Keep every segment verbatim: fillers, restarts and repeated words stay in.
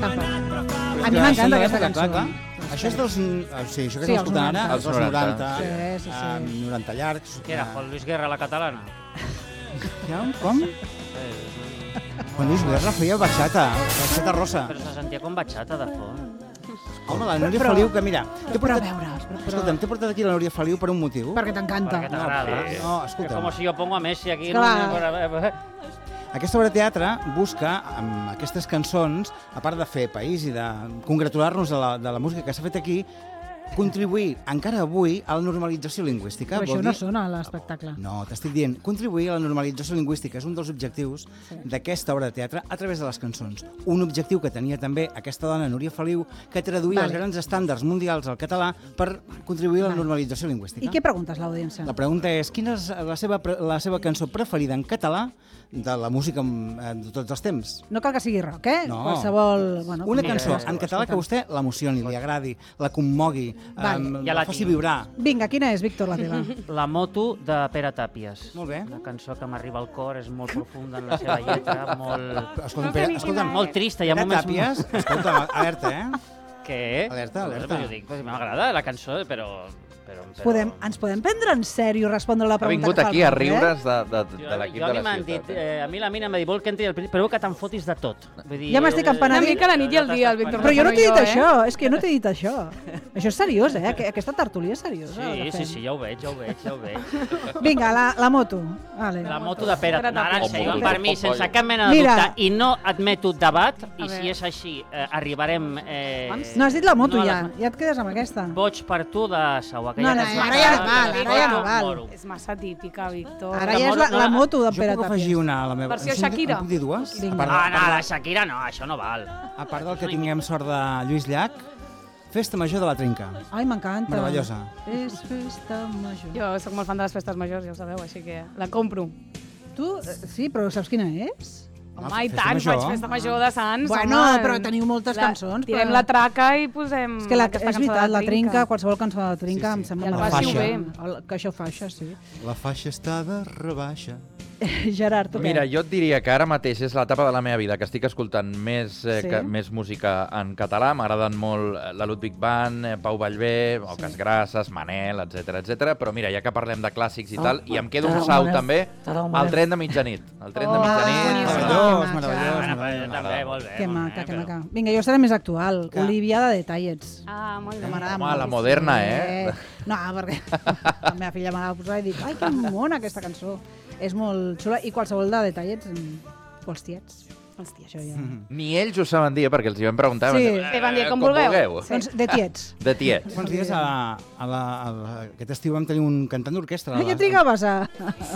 tampoc. A mi m'encanta aquesta cançó. Clar, clar. Això és dels... Sí, això que Sí, estem escoltant ara, els els noranta. Sí, sí, sí. Um, noranta llargs. Què era, Juan Luis Guerra, la catalana? Ja, com? Juan Luis Guerra feia bachata, bachata rosa. Però se sentia com bachata de fons. Home, la Núria Feliu, que mira... T'he Però a portat... veure... Però... Escolta'm, t'he portat aquí la Núria Feliu per un motiu. Perquè t'encanta. Perquè t'agrada. No, escolta'm. Com si jo pongo a Messi aquí. Clar. Aquesta obra de teatre busca, amb aquestes cançons, a part de fer país i de congratular-nos de, la, de la música que s'ha fet aquí, contribuir encara avui a la normalització lingüística. Però això Vol no dir... sona a l'espectacle. No, t'estic dient, contribuir a la normalització lingüística és un dels objectius Sí. d'aquesta obra de teatre a través de les cançons. Un objectiu que tenia també aquesta dona, Núria Feliu, que traduïa Vale. els grans estàndards mundials al català per contribuir a la Vale. normalització lingüística. I què preguntes l'audiència? La pregunta és, quina és la seva, pre- la seva cançó preferida en català de la música eh, de tots els temps? No cal que sigui rock, eh? No. Qualsevol... Bueno, Una mira, cançó eh, en català que a vostè l'emocioni, li agradi, la commogui, Vale. em, Ja la la faci tinc. vibrar. Vinga, quina és, Víctor, la teva? La moto de Pere Tàpies. Molt bé. Una cançó que m'arriba al cor, és molt profunda en la seva lletra, molt... Escolta'm, Pere, escolta'm, Molt trista, hi ha Pere moments... Tàpies, escolta'm, alerta, eh? Què? Alerta, alerta. Però jo dic, pues, m'agrada la cançó, però... però, però... Podem, ens podem prendre en sèrio respondre la Ha pregunta vingut que fa aquí el a Robert, riure's de, de, Jo, de l'equip jo a de mi la m'han ciutat. dit, eh, a mi la mina m'ha dit, vol que entri al principi, però que te'n fotis de tot. Vull dir, Ja m'estic eh, empenedint. Una mica la nit i el dia, el Víctor. Però jo no t'he dit Jo, eh? això, és que jo no t'he dit això. Això és seriós, eh? Aqu- Aquesta tertúlia és seriosa. Sí, que sí, fem. sí, ja ho veig, ja ho veig, ja ho veig. Vinga, la, la moto. Vale. La moto de Pere, Pere no, ara en Tàpies. sèrio, Oh, per mi, oh, sense oh. cap mena de Mira. dubte, i no admeto debat, i A si veure. és així, eh, arribarem... Eh, No has dit la moto no a ja, les- ja et quedes amb aquesta. Boig per tu de Sau. No, no, ara ja no val, ara ja no val. És massa típica, Víctor. Ara ja és la, la moto de Jo Pere puc afegir Tàpies. una a la meva... Versió Em sento- Shakira. em puc dir dues? Vinga. A part, Ah, de, no, a, la part Shakira no, això no val. de, a part del que tinguem sort de Lluís Llach, Festa Major de la Trinca. Ai, m'encanta. Meravellosa. És festa major. Jo sóc molt fan de les festes majors, ja ho sabeu, així que la compro. Tu, eh, sí, però saps quina és? Home, Home, i festa tant, major. faig festa major de Sants. Bueno, home. però teniu moltes La- cançons, Tirem però- la traca i posem És que la, aquesta és cançó de veritat, la trinca, qualsevol cançó de la trinca, Sí, sí. em sembla I el faci-ho meravellós. bé. El- Que això faixa, sí. La faixa està de rebaixa. Gerard, tu què? Mira, jo et diria que ara mateix és l'etapa de la meva vida que estic escoltant més, eh, Sí? que, més música en català. M'agraden molt eh, la Ludwig Band, eh, Pau Vallvé, Oques Grasses, Manel, etcètera, etcètera. Però mira, ja que parlem de clàssics i tal, i em quedo un sau també al tren de mitjanit. El tren de Oh, mitjanit. boníssim. Meravellós, que meravellós. Bueno, però meravellós. també, molt bé. Que molt maca, bé, que però- maca. Vinga, jo seré més actual. Que- Olivia de Detallets. Ah, molt Que bé. m'agrada Home, molt. la moderna, eh? No, perquè la meva filla m'ha posat i dic, ai, que mona aquesta cançó. És molt xula i qualsevol de Detallets, mm, pels tiets. Hòstia, Això ja... Ni ells ho saben dir, perquè els hi vam preguntar. Sí. van dir, Sí, van dir, "Eh, com vulgueu." Sí. Doncs de tiets. De tiets. Fa uns dies a, a la, a la, aquest estiu vam tenir un cantant d'orquestra. a Ai, la- ja trigaves a...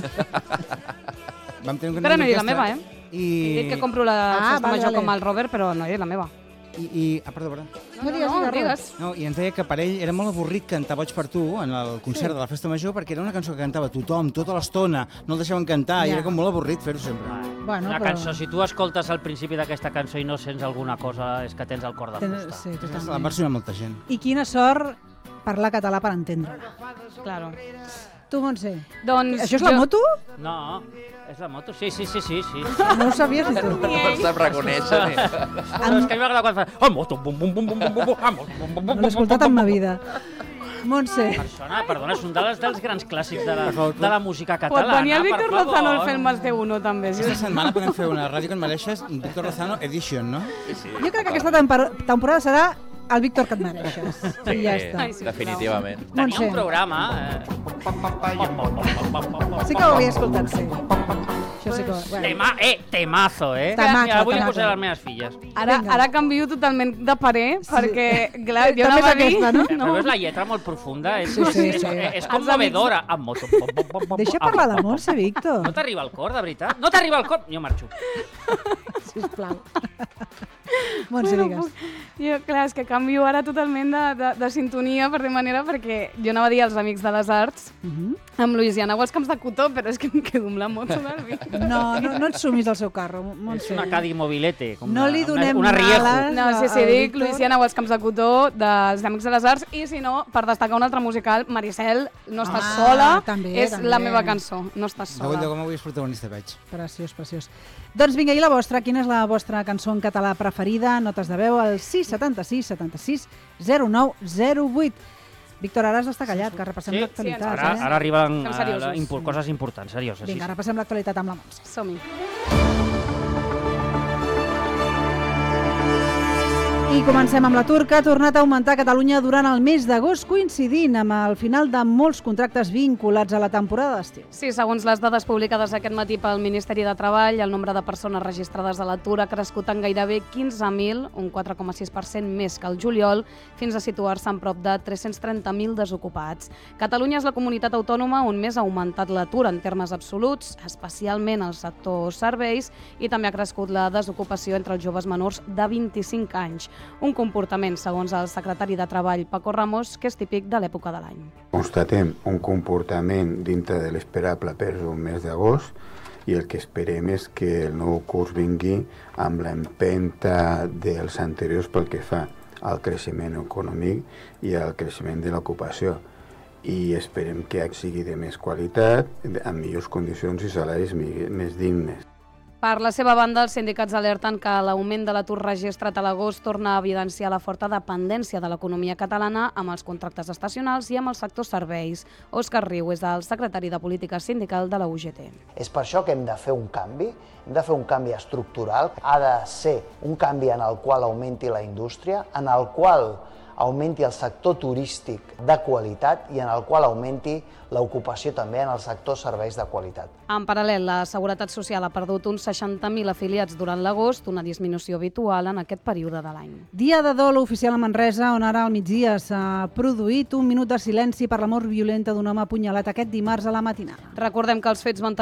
Vam tenir un Encara cantant no he dit la d'orquestra meva, eh? I, He dit que compro la Ah, festa vale, major vale. com el Robert, però no he dit la meva. I, i, ah, perdó, perdó. No digues, digues, digues. No, i ens deia que per ell era molt avorrit cantar Boig per tu en el concert Sí. de la Festa Major perquè era una cançó que cantava tothom, tota l'estona, no el deixaven cantar i Ja. era com molt avorrit fer-ho sempre. Bueno, Una però... cançó, si tu escoltes al principi d'aquesta cançó i no sents alguna cosa, és que tens el cor de Ten- fusta. Sí, L'ha totalment. versionat molta gent. I quina sort parlar català per entendre-la. Claro. Tu, Montse, Doncs això és la jo- moto? No, és la moto, sí, sí, sí, sí. sí. No ho sabies ni tu. No el sap reconèixer. Ni... Però és que a mi m'agrada quan fa... Oh, moto, bum, bum, bum, bum, bum, bum, ah, moto, bum, bum, bum, No l'he escoltat en ma vida. Montse, Persona, perdona, és un dels, dels grans clàssics de la, Per favor, de la música Pot catalana. venir el per Víctor favor. Lozano al Fem Más de Uno, també. Sí. Aquesta setmana podem fer una ràdio que et mereixes, Víctor Lozano Edition, no? jo crec que aquesta tempor- temporada serà el Víctor que et mereixes. Sí, I ja està. Ai, sisplau. definitivament. Tenia Montse. un programa... Eh... Sí que ho havia escoltat, sí. Això sí que... Bueno. Tema, eh, temazo, eh? Temazo, Mira, avui temazo. ho posaré a les meves filles. Ara, Vinga. ara canvio totalment de parer, perquè, clar, jo També és anava a dir... aquesta, no? Però veus la lletra molt profunda? És, Sí, sí, és, sí. és, és Els commovedora. Amb moto. Bom, bom, bom, bom, Deixa bom. parlar de Montse, Víctor, No t'arriba al cor, de veritat? No t'arriba al cor? Jo marxo. sisplau. Montse, No digues. puc. Jo, clar, és que canvio ara totalment de, de, de sintonia, per dir manera, perquè jo anava a dir als Amics de les Arts, Mhm. amb Louisiana o els Camps de Cotó, però és que em quedo amb la moto del Víctor. No, no, no et sumis al seu carro, És Montse. una Cadi Mobilete. Com No una, li donem una, una Riejo. males. No, sí, sí, al dic Víctor. Louisiana o els Camps de Cotó dels Amics de les Arts, i si no, per destacar un altre musical, Maricel, No estàs Ah, sola, també, és també. la meva cançó, No estàs De Goll de sola. Goma avui és protagonista, veig. Preciós, preciós. Doncs vinga, i la vostra? Quina és la vostra cançó en català preferida? Notes de veu al sis setanta sis setanta sis zero nou zero vuit. Víctor, ara has d'estar callat, que repassem Sí, l'actualitat. sí, Ara, eh? ara arriben Som eh, seriosos. impor- coses importants, serioses. sí, Vinga, sí. repassem l'actualitat amb la Montse. Som-hi. I comencem amb l'atur, que ha tornat a augmentar a Catalunya durant el mes d'agost, coincidint amb el final de molts contractes vinculats a la temporada d'estiu. Sí, segons les dades publicades aquest matí pel Ministeri de Treball, el nombre de persones registrades a l'atur ha crescut en gairebé quinze mil, un quatre coma sis per cent més que el juliol, fins a situar-se en prop de tres-cents trenta mil desocupats. Catalunya és la comunitat autònoma on més ha augmentat l'atur en termes absoluts, especialment al sector serveis, i també ha crescut la desocupació entre els joves menors de vint-i-cinc anys. Un comportament, segons el secretari de Treball, Paco Ramos, que és típic de l'època de l'any. Constatem un comportament dintre de l'esperable per un mes d'agost i el que esperem és que el nou curs vingui amb l'empenta dels anteriors pel que fa al creixement econòmic i al creixement de l'ocupació. I esperem que sigui de més qualitat, amb millors condicions i salaris més dignes. Per la seva banda, els sindicats alerten que l'augment de l'atur registrat a l'agost torna a evidenciar la forta dependència de l'economia catalana amb els contractes estacionals i amb el sector serveis. Òscar Riu és el secretari de Política Sindical de la U G T. És per això que hem de fer un canvi, hem de fer un canvi estructural. Ha de ser un canvi en el qual augmenti la indústria, en el qual augmenti el sector turístic de qualitat i en el qual augmenti l'ocupació també en el sector serveis de qualitat. En paral·lel, la Seguretat Social ha perdut uns seixanta mil afiliats durant l'agost, una disminució habitual en aquest període de l'any. Dia de dol oficial a Manresa, on ara al migdia s'ha produït un minut de silenci per la mort violenta d'un home apunyalat aquest dimarts a la matinada. Recordem que els fets van